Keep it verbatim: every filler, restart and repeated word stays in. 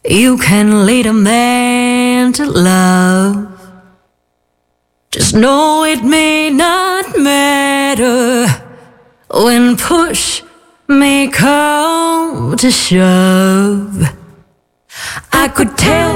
You can lead a man to love. Just know it may not matter when push may come to shove. I could tell